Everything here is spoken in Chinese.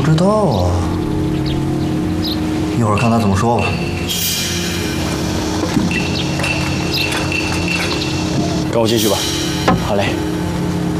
知道啊，一会儿看他怎么说吧。 跟我进去吧。 好嘞。